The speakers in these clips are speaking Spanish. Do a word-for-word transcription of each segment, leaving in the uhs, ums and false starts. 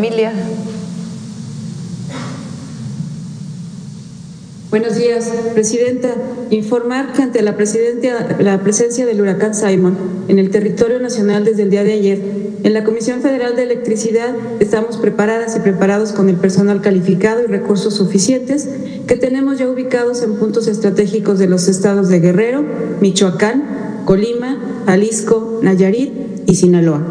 Emilia. Buenos días, Presidenta. Informar que ante la, la presencia del huracán Simon en el territorio nacional desde el día de ayer, en la Comisión Federal de Electricidad estamos preparadas y preparados con el personal calificado y recursos suficientes que tenemos ya ubicados en puntos estratégicos de los estados de Guerrero, Michoacán, Colima, Jalisco, Nayarit y Sinaloa.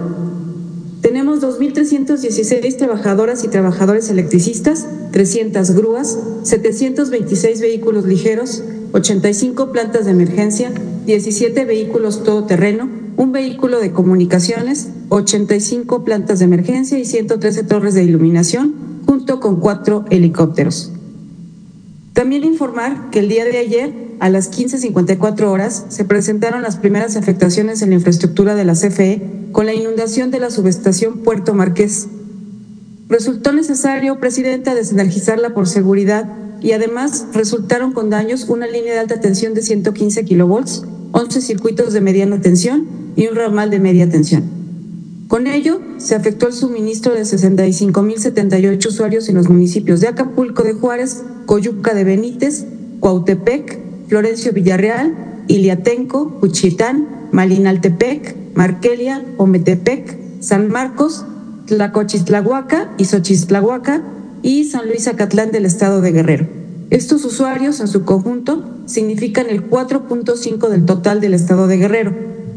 Tenemos dos mil trescientos dieciséis trabajadoras y trabajadores electricistas, trescientas grúas, setecientos veintiséis vehículos ligeros, ochenta y cinco plantas de emergencia, diecisiete vehículos todoterreno, un vehículo de comunicaciones, ochenta y cinco plantas de emergencia y ciento trece torres de iluminación, junto con cuatro helicópteros. También informar que el día de ayer, a las quince cincuenta y cuatro horas, se presentaron las primeras afectaciones en la infraestructura de la C F E con la inundación de la subestación Puerto Marqués. Resultó necesario, Presidenta, desenergizarla por seguridad y además resultaron con daños una línea de alta tensión de ciento quince kilovolts, once circuitos de mediana tensión y un ramal de media tensión. Con ello, se afectó el suministro de sesenta y cinco mil setenta y ocho usuarios en los municipios de Acapulco de Juárez, Coyuca de Benítez, Cuautepec, Florencio Villarreal, Iliatenco, Juchitán, Malinaltepec, Marquelia, Ometepec, San Marcos, Tlacochistlahuaca y Xochistlahuaca y San Luis Acatlán del estado de Guerrero. Estos usuarios en su conjunto significan el cuatro punto cinco del total del estado de Guerrero.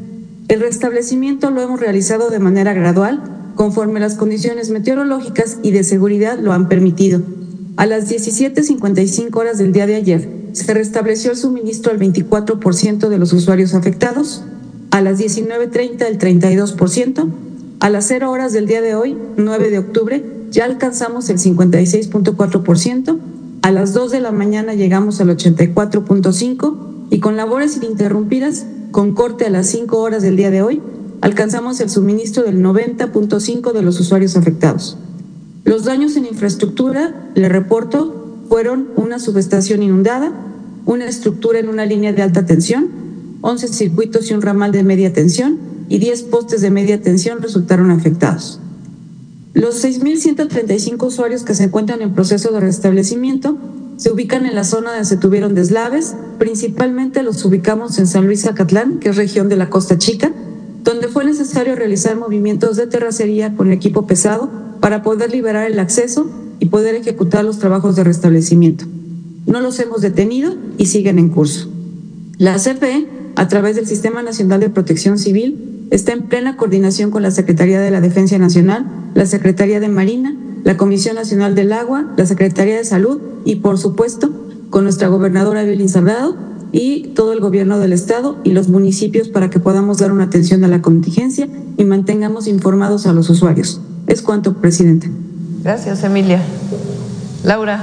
El restablecimiento lo hemos realizado de manera gradual, conforme las condiciones meteorológicas y de seguridad lo han permitido. A las diecisiete cincuenta y cinco horas del día de ayer, se restableció el suministro al veinticuatro por ciento de los usuarios afectados, a las diecinueve treinta el treinta y dos por ciento, a las cero horas del día de hoy, nueve de octubre, ya alcanzamos el cincuenta y seis punto cuatro por ciento, a las dos de la mañana llegamos al ochenta y cuatro punto cinco por ciento y con labores ininterrumpidas, con corte a las cinco horas del día de hoy, alcanzamos el suministro del noventa punto cinco por ciento de los usuarios afectados. Los daños en infraestructura, le reporto, fueron una subestación inundada, una estructura en una línea de alta tensión, once circuitos y un ramal de media tensión y diez postes de media tensión resultaron afectados. Los seis mil ciento treinta y cinco usuarios que se encuentran en proceso de restablecimiento se ubican en la zona donde se tuvieron deslaves, principalmente los ubicamos en San Luis Acatlán, que es región de la Costa Chica, donde fue necesario realizar movimientos de terracería con equipo pesado para poder liberar el acceso y poder ejecutar los trabajos de restablecimiento. No los hemos detenido y siguen en curso. La C F E, a través del Sistema Nacional de Protección Civil, está en plena coordinación con la Secretaría de la Defensa Nacional, la Secretaría de Marina, la Comisión Nacional del Agua, la Secretaría de Salud y, por supuesto, con nuestra gobernadora Evelyn Salgado y todo el gobierno del estado y los municipios para que podamos dar una atención a la contingencia y mantengamos informados a los usuarios. Es cuanto, Presidenta. Gracias, Emilia. Laura.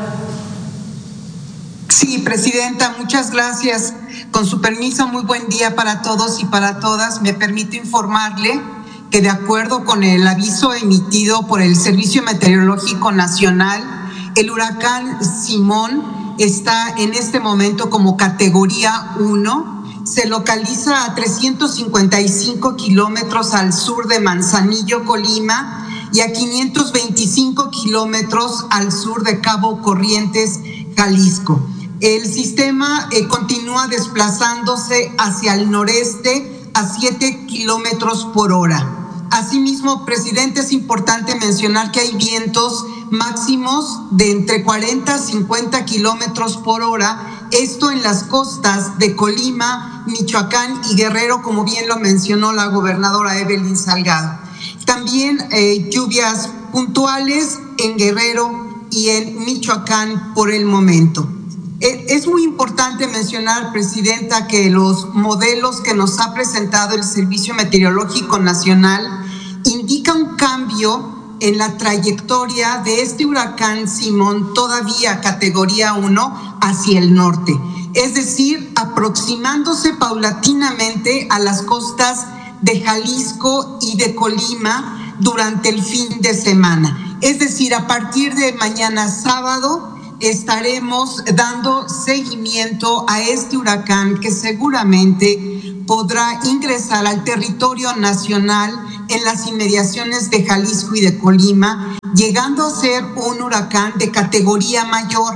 Sí, Presidenta, muchas gracias. Con su permiso, muy buen día para todos y para todas. Me permito informarle que de acuerdo con el aviso emitido por el Servicio Meteorológico Nacional, el huracán Simón está en este momento como categoría uno. Se localiza a trescientos cincuenta y cinco kilómetros al sur de Manzanillo, Colima, y a quinientos veinticinco kilómetros al sur de Cabo Corrientes, Jalisco. El sistema eh, continúa desplazándose hacia el noreste a siete kilómetros por hora. Asimismo, presidente, es importante mencionar que hay vientos máximos de entre cuarenta a cincuenta kilómetros por hora, esto en las costas de Colima, Michoacán y Guerrero, como bien lo mencionó la gobernadora Evelyn Salgado. También eh, lluvias puntuales en Guerrero y en Michoacán por el momento. Es muy importante mencionar, Presidenta, que los modelos que nos ha presentado el Servicio Meteorológico Nacional indican un cambio en la trayectoria de este huracán Simón, todavía categoría uno, hacia el norte. Es decir, aproximándose paulatinamente a las costas de Jalisco y de Colima durante el fin de semana. Es decir, a partir de mañana sábado, estaremos dando seguimiento a este huracán que seguramente podrá ingresar al territorio nacional en las inmediaciones de Jalisco y de Colima, llegando a ser un huracán de categoría mayor.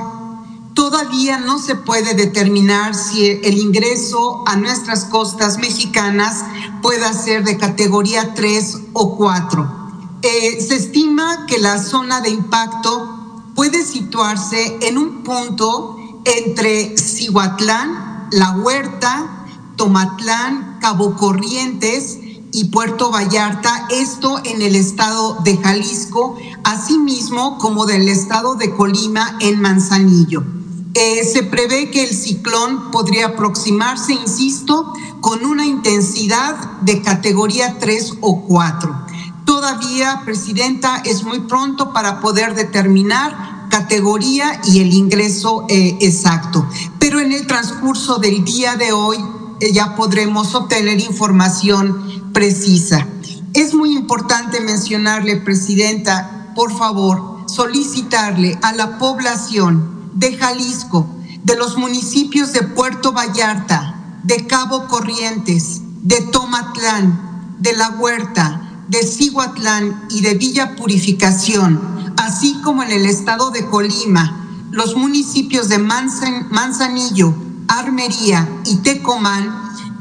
Todavía no se puede determinar si el ingreso a nuestras costas mexicanas pueda ser de categoría tres o cuatro. Eh, se estima que la zona de impacto puede situarse en un punto entre Cihuatlán, La Huerta, Tomatlán, Cabo Corrientes y Puerto Vallarta, esto en el estado de Jalisco, asimismo como del estado de Colima en Manzanillo. Eh, se prevé que el ciclón podría aproximarse, insisto, con una intensidad de categoría tres o cuatro. Todavía, Presidenta, es muy pronto para poder determinar categoría y el ingreso eh, exacto. Pero en el transcurso del día de hoy eh, ya podremos obtener información precisa. Es muy importante mencionarle, Presidenta, por favor, solicitarle a la población de Jalisco, de los municipios de Puerto Vallarta, de Cabo Corrientes, de Tomatlán, de La Huerta, de Cihuatlán y de Villa Purificación, así como en el estado de Colima, los municipios de Manzan, Manzanillo, Armería y Tecomán,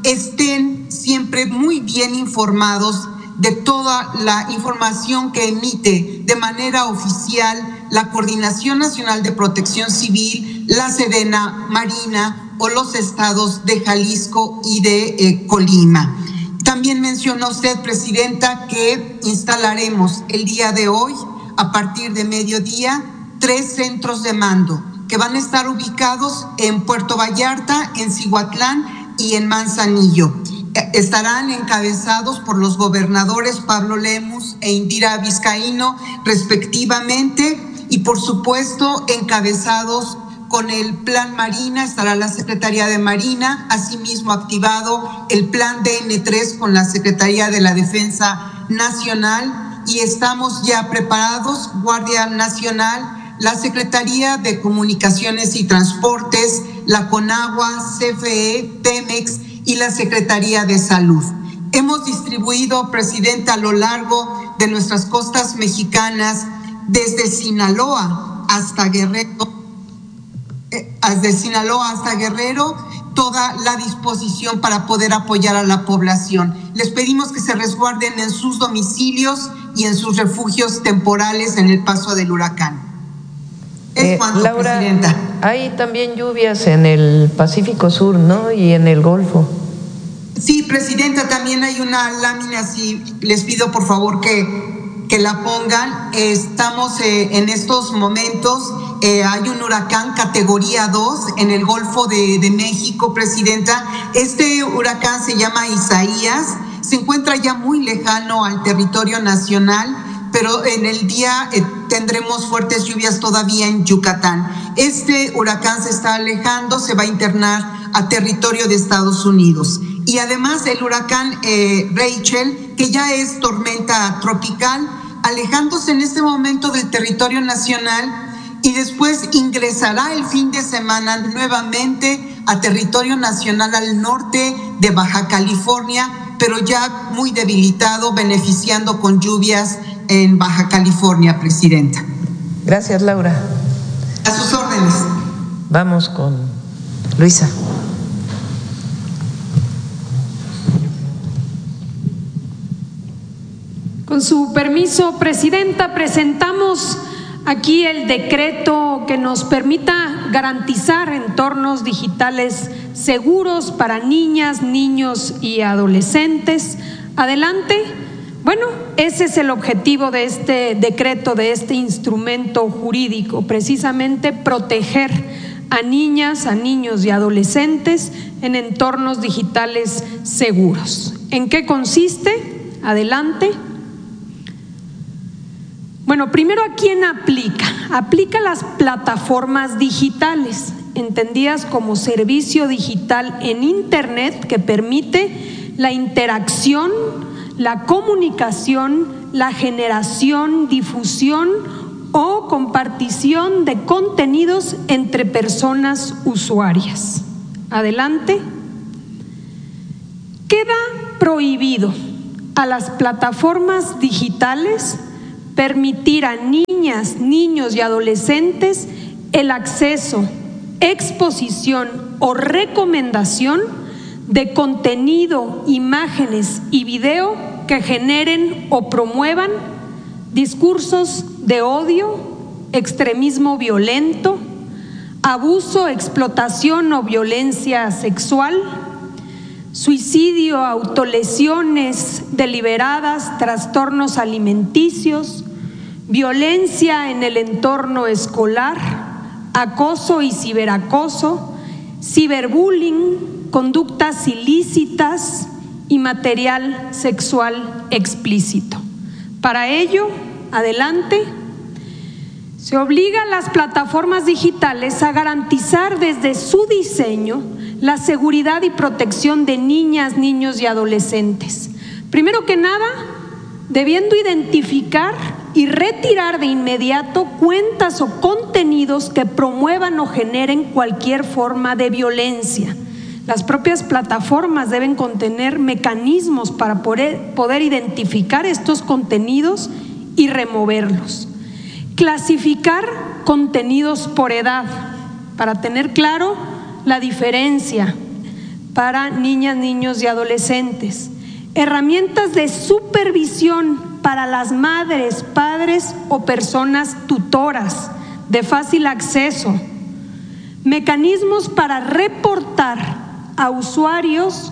estén siempre muy bien informados de toda la información que emite de manera oficial la Coordinación Nacional de Protección Civil, la Sedena, Marina o los estados de Jalisco y de eh, Colima. También mencionó usted, Presidenta, que instalaremos el día de hoy, a partir de mediodía, tres centros de mando que van a estar ubicados en Puerto Vallarta, en Cihuatlán y en Manzanillo. Estarán encabezados por los gobernadores Pablo Lemus e Indira Vizcaíno, respectivamente, y por supuesto encabezados con el Plan Marina. Estará la Secretaría de Marina, asimismo activado el Plan D N tres con la Secretaría de la Defensa Nacional, y estamos ya preparados, Guardia Nacional, la Secretaría de Comunicaciones y Transportes, la CONAGUA, C F E, Pemex y la Secretaría de Salud. Hemos distribuido, Presidenta, a lo largo de nuestras costas mexicanas, desde Sinaloa hasta Guerrero, eh, desde Sinaloa hasta Guerrero, toda la disposición para poder apoyar a la población. Les pedimos que se resguarden en sus domicilios y en sus refugios temporales en el paso del huracán. Es eh, cuanto, Laura, Presidenta. Hay también lluvias en el Pacífico Sur, ¿no? Y en el Golfo. Sí, Presidenta, también hay una lámina, si les pido por favor que, que la pongan. Estamos eh, en estos momentos, eh, hay un huracán categoría dos en el Golfo de, de México, Presidenta. Este huracán se llama Isaías, se encuentra ya muy lejano al territorio nacional, pero en el día eh, tendremos fuertes lluvias todavía en Yucatán. Este huracán se está alejando, se va a internar a territorio de Estados Unidos. Y además el huracán eh, Rachel, que ya es tormenta tropical, alejándose en este momento del territorio nacional, y después ingresará el fin de semana nuevamente a territorio nacional al norte de Baja California, pero ya muy debilitado, beneficiando con lluvias en Baja California, Presidenta. Gracias, Laura. A sus órdenes. Vamos con Luisa. Con su permiso, Presidenta, presentamos aquí el decreto que nos permita garantizar entornos digitales seguros para niñas, niños y adolescentes. Adelante. Bueno, ese es el objetivo de este decreto, de este instrumento jurídico, precisamente proteger a niñas, a niños y adolescentes en entornos digitales seguros. ¿En qué consiste? Adelante. Bueno, primero, ¿a quién aplica? Aplica a las plataformas digitales, entendidas como servicio digital en Internet que permite la interacción, la comunicación, la generación, difusión o compartición de contenidos entre personas usuarias. Adelante. Queda prohibido a las plataformas digitales permitir a niñas, niños y adolescentes el acceso, exposición o recomendación de contenido, imágenes y video que generen o promuevan discursos de odio, extremismo violento, abuso, explotación o violencia sexual, suicidio, autolesiones deliberadas, trastornos alimenticios, violencia en el entorno escolar, acoso y ciberacoso, ciberbullying, conductas ilícitas y material sexual explícito. Para ello, adelante, se obliga a las plataformas digitales a garantizar desde su diseño la seguridad y protección de niñas, niños y adolescentes. Primero que nada, debiendo identificar y retirar de inmediato cuentas o contenidos que promuevan o generen cualquier forma de violencia. Las propias plataformas deben contener mecanismos para poder, poder identificar estos contenidos y removerlos. Clasificar contenidos por edad, para tener claro la diferencia para niñas, niños y adolescentes. Herramientas de supervisión para las madres, padres o personas tutoras de fácil acceso. Mecanismos para reportar a usuarios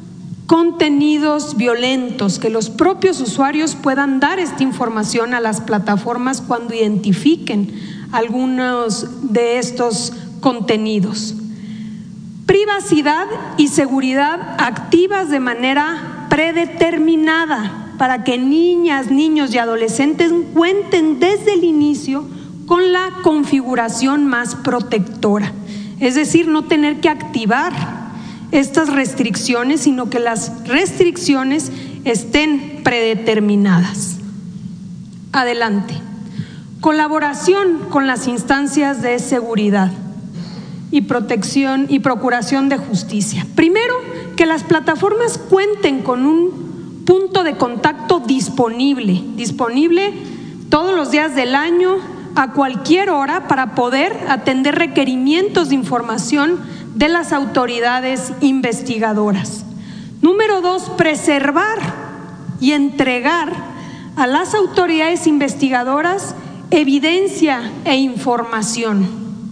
contenidos violentos, que los propios usuarios puedan dar esta información a las plataformas cuando identifiquen algunos de estos contenidos. Privacidad y seguridad activas de manera predeterminada para que niñas, niños y adolescentes cuenten desde el inicio con la configuración más protectora. Es decir, no tener que activar estas restricciones, sino que las restricciones estén predeterminadas. Adelante. Colaboración con las instancias de seguridad y protección y procuración de justicia. Primero, que las plataformas cuenten con un punto de contacto disponible, disponible todos los días del año, a cualquier hora, para poder atender requerimientos de información de las autoridades investigadoras. Número dos, preservar y entregar a las autoridades investigadoras evidencia e información.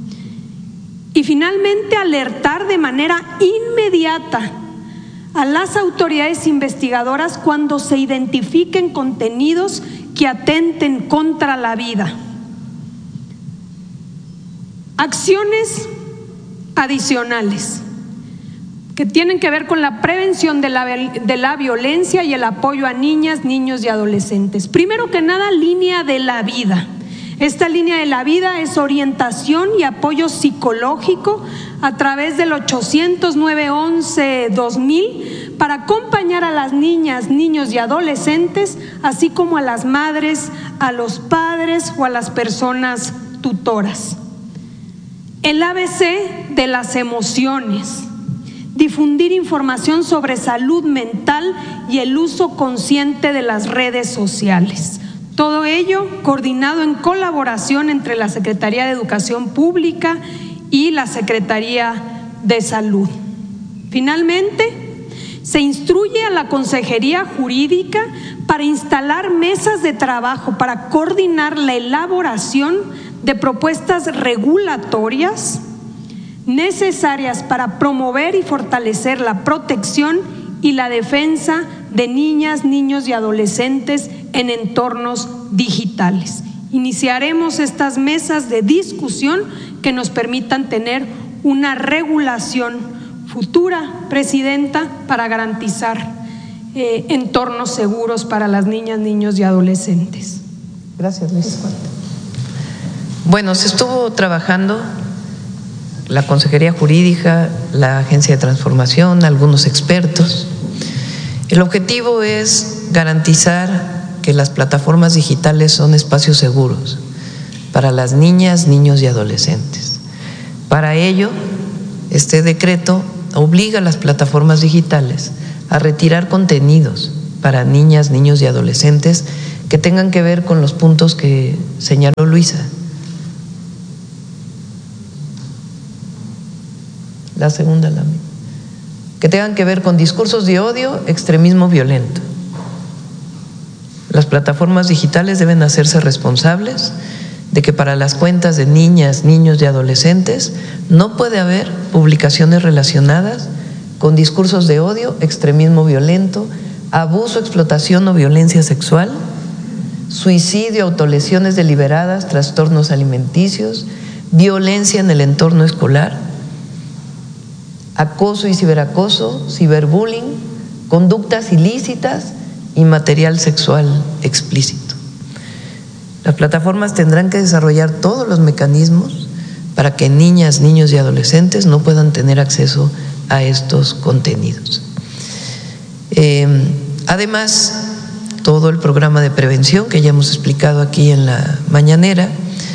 Y finalmente, alertar de manera inmediata a las autoridades investigadoras cuando se identifiquen contenidos que atenten contra la vida. Acciones adicionales que tienen que ver con la prevención de la, de la violencia y el apoyo a niñas, niños y adolescentes. Primero que nada, línea de la vida. Esta línea de la vida es orientación y apoyo psicológico a través del ochocientos nueve once dos mil para acompañar a las niñas, niños y adolescentes, así como a las madres, a los padres o a las personas tutoras. El A B C de las emociones, difundir información sobre salud mental y el uso consciente de las redes sociales. Todo ello coordinado en colaboración entre la Secretaría de Educación Pública y la Secretaría de Salud. Finalmente, se instruye a la Consejería Jurídica para instalar mesas de trabajo para coordinar la elaboración de propuestas regulatorias necesarias para promover y fortalecer la protección y la defensa de niñas, niños y adolescentes en entornos digitales. Iniciaremos estas mesas de discusión que nos permitan tener una regulación futura, Presidenta, para garantizar eh, entornos seguros para las niñas, niños y adolescentes. Gracias, Luis. Bueno, se estuvo trabajando la Consejería Jurídica, la Agencia de Transformación, algunos expertos. El objetivo es garantizar que las plataformas digitales son espacios seguros, para las niñas, niños y adolescentes. Para ello, este decreto obliga a las plataformas digitales a retirar contenidos para niñas, niños y adolescentes que tengan que ver con los puntos que señaló Luisa. La segunda lámina. Que tengan que ver con discursos de odio, extremismo violento. Las plataformas digitales deben hacerse responsables de que para las cuentas de niñas, niños y adolescentes no puede haber publicaciones relacionadas con discursos de odio, extremismo violento, abuso, explotación o violencia sexual, suicidio, autolesiones deliberadas, trastornos alimenticios, violencia en el entorno escolar, acoso y ciberacoso, ciberbullying, conductas ilícitas y material sexual explícito. Las plataformas tendrán que desarrollar todos los mecanismos para que niñas, niños y adolescentes no puedan tener acceso a estos contenidos. Eh, además, todo el programa de prevención que ya hemos explicado aquí en la mañanera,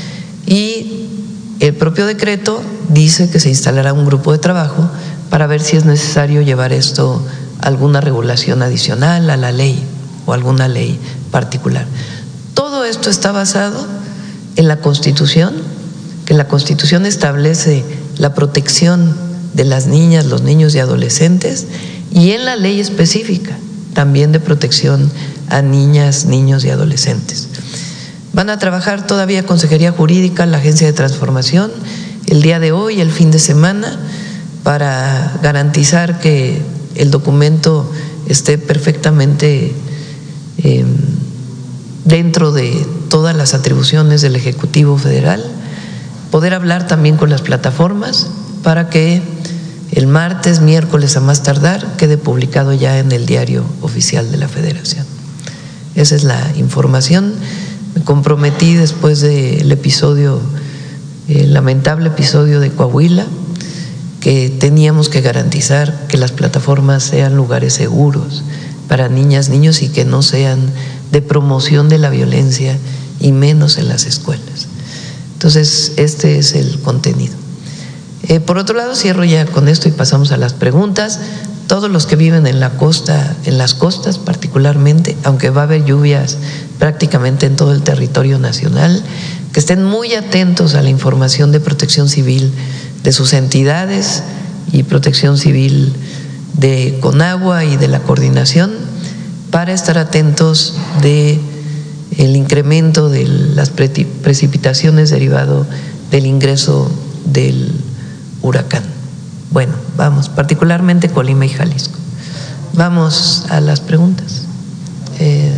y el propio decreto dice que se instalará un grupo de trabajo para ver si es necesario llevar esto a alguna regulación adicional a la ley o alguna ley particular. Todo esto está basado en la Constitución, que la Constitución establece la protección de las niñas, los niños y adolescentes, y en la ley específica también de protección a niñas, niños y adolescentes. Van a trabajar todavía Consejería Jurídica, la Agencia de Transformación, el día de hoy, el fin de semana, para garantizar que el documento esté perfectamente eh, dentro de todas las atribuciones del Ejecutivo Federal, poder hablar también con las plataformas para que el martes, miércoles a más tardar quede publicado ya en el Diario Oficial de la Federación. Esa es la información. Me comprometí después del episodio, el lamentable episodio de Coahuila, que teníamos que garantizar que las plataformas sean lugares seguros para niñas, niños y que no sean de promoción de la violencia y menos en las escuelas. Entonces, este es el contenido. Eh, por otro lado, cierro ya con esto y pasamos a las preguntas. Todos los que viven en la costa, en las costas particularmente, aunque va a haber lluvias prácticamente en todo el territorio nacional, que estén muy atentos a la información de Protección Civil de sus entidades y Protección Civil de Conagua y de la coordinación, para estar atentos de el incremento de las precipitaciones derivado del ingreso del huracán. Bueno, vamos, particularmente Colima y Jalisco. Vamos a las preguntas. Eh,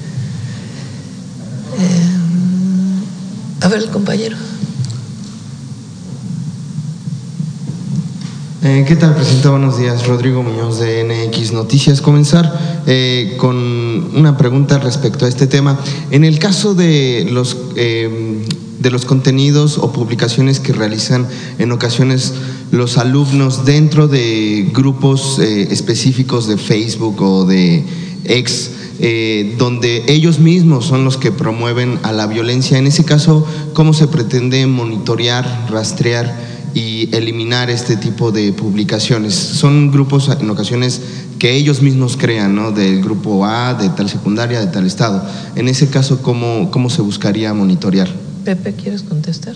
eh, a ver, el compañero. Eh, ¿Qué tal, Presidenta? Buenos días. Rodrigo Muñoz de N X Noticias. Comenzar eh, con una pregunta respecto a este tema. En el caso de los, eh, de los contenidos o publicaciones que realizan en ocasiones los alumnos dentro de grupos eh, específicos de Facebook o de X, eh, donde ellos mismos son los que promueven a la violencia, en ese caso, ¿cómo se pretende monitorear, rastrear y eliminar este tipo de publicaciones? Son grupos en ocasiones que ellos mismos crean, ¿no? Del grupo A, de tal secundaria, de tal estado. En ese caso, ¿cómo, cómo se buscaría monitorear? Pepe, ¿quieres contestar?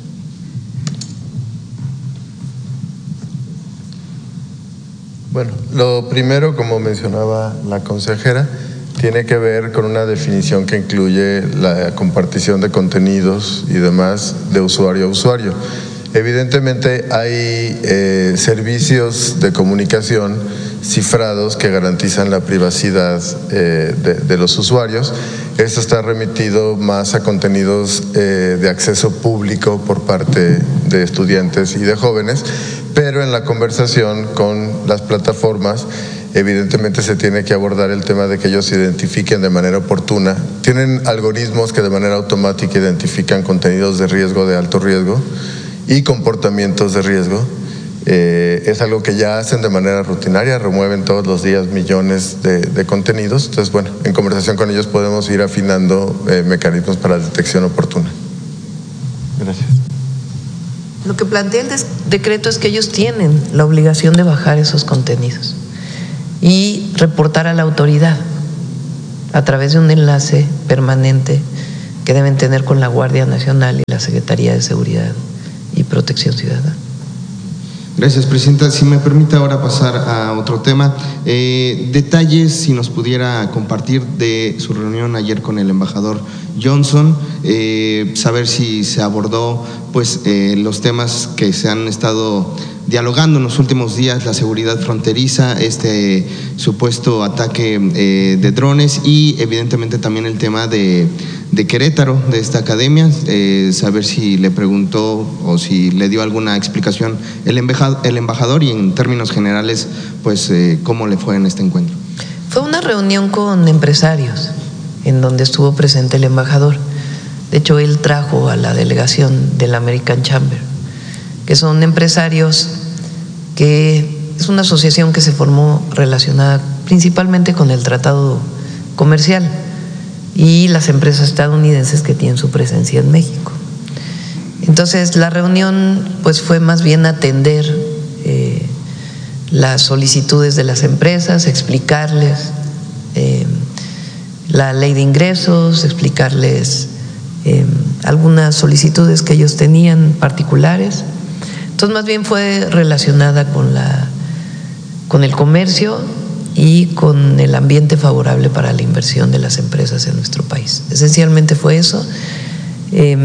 Bueno, lo primero, como mencionaba la consejera, tiene que ver con una definición que incluye la compartición de contenidos y demás de usuario a usuario. Evidentemente hay eh, servicios de comunicación cifrados que garantizan la privacidad eh, de, de los usuarios. Esto está remitido más a contenidos eh, de acceso público por parte de estudiantes y de jóvenes, pero en la conversación con las plataformas evidentemente se tiene que abordar el tema de que ellos se identifiquen de manera oportuna. Tienen algoritmos que de manera automática identifican contenidos de riesgo, de alto riesgo, y comportamientos de riesgo. Eh, es algo que ya hacen de manera rutinaria, remueven todos los días millones de, de contenidos. Entonces, bueno, en conversación con ellos podemos ir afinando eh, mecanismos para la detección oportuna. Lo que plantea el decreto es que ellos tienen la obligación de bajar esos contenidos y reportar a la autoridad a través de un enlace permanente que deben tener con la Guardia Nacional y la Secretaría de Seguridad y Protección Ciudadana. Gracias, Presidenta. Si me permite ahora pasar a otro tema, eh, detalles, si nos pudiera compartir de su reunión ayer con el embajador Johnson, eh, saber si se abordó pues eh, los temas que se han estado dialogando en los últimos días, la seguridad fronteriza, este supuesto ataque eh, de drones y evidentemente también el tema de, de Querétaro, de esta academia, eh, saber si le preguntó o si le dio alguna explicación el embajador, el embajador y en términos generales, pues eh, cómo le fue en este encuentro. Fue una reunión con empresarios en donde estuvo presente el embajador. De hecho, él trajo a la delegación del American Chamber, que son empresarios que es una asociación que se formó relacionada principalmente con el tratado comercial y las empresas estadounidenses que tienen su presencia en México. Entonces, la reunión pues fue más bien atender eh, las solicitudes de las empresas, explicarles eh, la ley de ingresos, explicarles eh, algunas solicitudes que ellos tenían particulares. Entonces, más bien fue relacionada con la con el comercio y con el ambiente favorable para la inversión de las empresas en nuestro país. Esencialmente fue eso. Eh,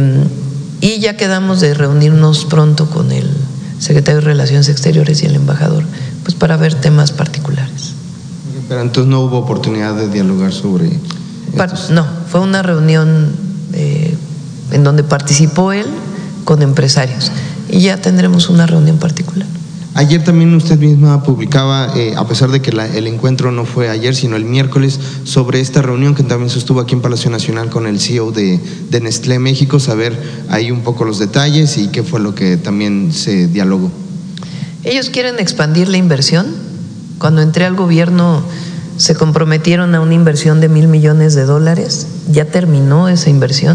y ya quedamos de reunirnos pronto con el secretario de Relaciones Exteriores y el embajador, pues para ver temas particulares. Pero entonces no hubo oportunidad de dialogar sobre estos. No, fue una reunión eh, en donde participó él con empresarios. Y ya tendremos una reunión particular. Ayer también usted misma publicaba, eh, a pesar de que la, el encuentro no fue ayer, sino el miércoles, sobre esta reunión que también sostuvo aquí en Palacio Nacional con el C E O de, de Nestlé México, saber ahí un poco los detalles y qué fue lo que también se dialogó. Ellos quieren expandir la inversión. Cuando entré al gobierno se comprometieron a una inversión de mil millones de dólares. Ya terminó esa inversión,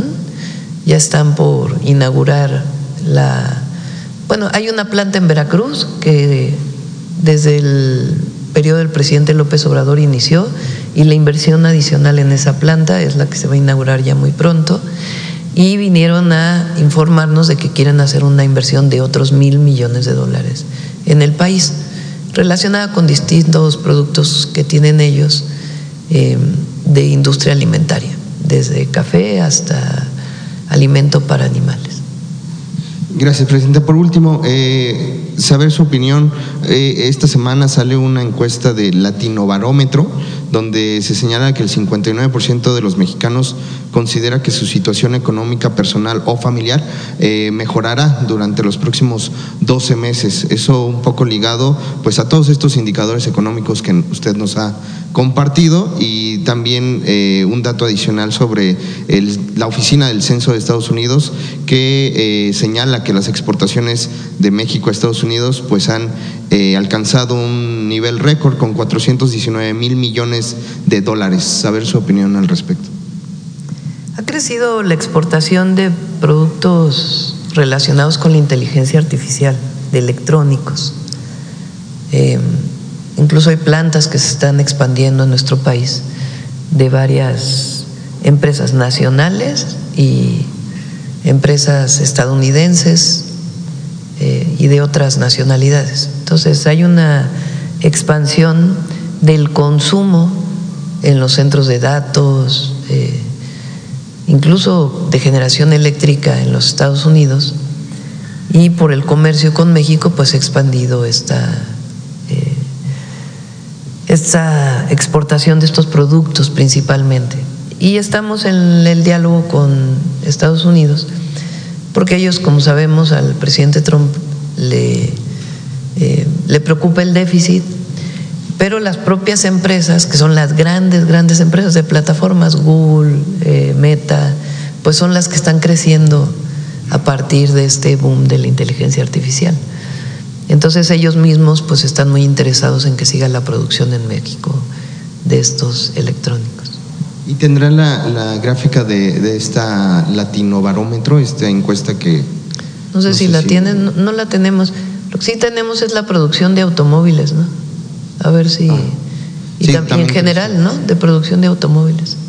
ya están por inaugurar la… Bueno, hay una planta en Veracruz que desde el periodo del presidente López Obrador inició y la inversión adicional en esa planta es la que se va a inaugurar ya muy pronto y vinieron a informarnos de que quieren hacer una inversión de otros mil millones de dólares en el país relacionada con distintos productos que tienen ellos eh, de industria alimentaria, desde café hasta alimento para animales. Gracias, Presidenta. Por último, eh, saber su opinión. Eh, esta semana sale una encuesta de Latinobarómetro donde se señala que el cincuenta y nueve por ciento de los mexicanos considera que su situación económica, personal o familiar eh, mejorará durante los próximos doce meses. Eso un poco ligado pues a todos estos indicadores económicos que usted nos ha compartido y también eh, un dato adicional sobre el, la Oficina del Censo de Estados Unidos que eh, señala que las exportaciones de México a Estados Unidos pues han eh, alcanzado un nivel récord con cuatrocientos diecinueve mil millones de dólares. Saber su opinión al respecto. Ha crecido la exportación de productos relacionados con la inteligencia artificial, de electrónicos. Eh, incluso hay plantas que se están expandiendo en nuestro país de varias empresas nacionales y empresas estadounidenses eh, y de otras nacionalidades. Entonces hay una expansión del consumo en los centros de datos, eh, incluso de generación eléctrica en los Estados Unidos, y por el comercio con México pues ha expandido esta, eh, esta exportación de estos productos principalmente. Y estamos en el diálogo con Estados Unidos porque ellos, como sabemos, al presidente Trump le, eh, le preocupa el déficit, pero las propias empresas, que son las grandes, grandes empresas de plataformas, Google, eh, Meta, pues son las que están creciendo a partir de este boom de la inteligencia artificial. Entonces ellos mismos pues están muy interesados en que siga la producción en México de estos electrónicos. ¿Y tendrá la, la gráfica de, de esta Latinobarómetro, esta encuesta que… No sé No si sé la si- tienen, no, no la tenemos. Lo que sí tenemos es la producción de automóviles, ¿no? A ver si... Ah. Y Sí, tam- y en también general, ¿no? De producción de automóviles.